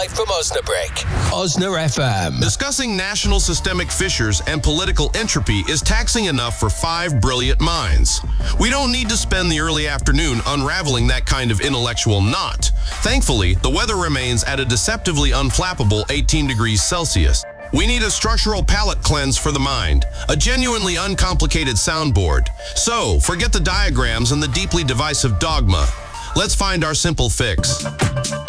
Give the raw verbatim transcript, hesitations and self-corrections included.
live from Osnabrück. Osna F M. Discussing national systemic fissures and political entropy is taxing enough for five brilliant minds. We don't need to spend the early afternoon unraveling that kind of intellectual knot. Thankfully, the weather remains at a deceptively unflappable eighteen degrees Celsius. We need a structural palate cleanse for the mind, a genuinely uncomplicated soundboard. So, forget the diagrams and the deeply divisive dogma. Let's find our simple fix.